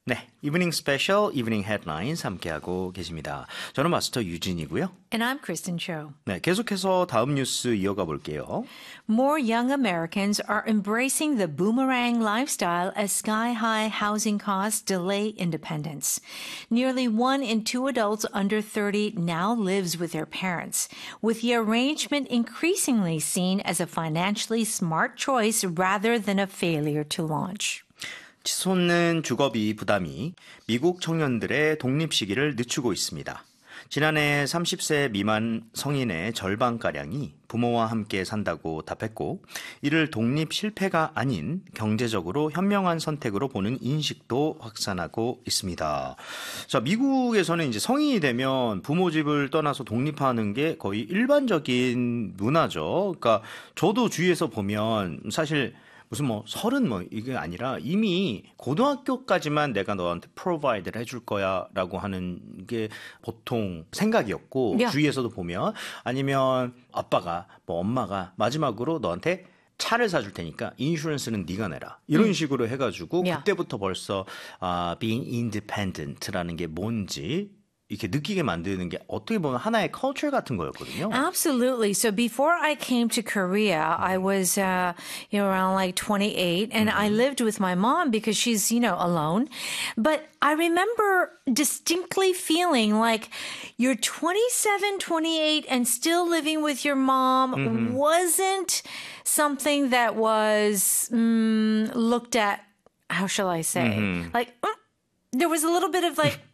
네, 이브닝 스페셜, 이브닝 헤드라인스 함께하고 계십니다. 저는 마스터 유진이고요. And I'm Kristen Cho. 네, 계속해서 다음 뉴스 이어가 볼게요. More young Americans are embracing the boomerang lifestyle as sky-high housing costs delay independence. Nearly 1 in 2 adults under 30 now lives with their parents, with the arrangement increasingly seen as a financially smart choice rather than a failure to launch. 치솟는 주거비 부담이 미국 청년들의 독립 시기를 늦추고 있습니다. 지난해 30세 미만 성인의 절반가량이 부모와 함께 산다고 답했고, 이를 독립 실패가 아닌 경제적으로 현명한 선택으로 보는 인식도 확산하고 있습니다. 자, 미국에서는 이제 성인이 되면 부모 집을 떠나서 독립하는 게 거의 일반적인 문화죠. 그러니까 저도 주위에서 보면 사실 무슨 서른 이게 아니라 이미 고등학교까지만 내가 너한테 프로바이드를 해줄 거야라고 하는 게 보통 생각이었고 주위에서도 보면 아니면 아빠가 엄마가 마지막으로 너한테 차를 사줄 테니까 인슈런스는 네가 내라 이런 식으로 해가지고 그때부터 벌써 being independent라는 게 뭔지 이렇게 느끼게 만드는 게 어떻게 보면 하나의 culture 같은 거였거든요. Absolutely. So before I came to Korea, I was, around like 28 and I lived with my mom because she's, alone. But I remember distinctly feeling like you're 27, 28 and still living with your mom wasn't something that was looked at, how shall I say? Like, there was a little bit of like,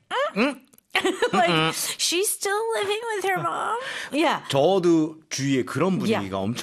like, she's still living with her mom? Yeah. 저도 주위에 그런 분위기가 엄청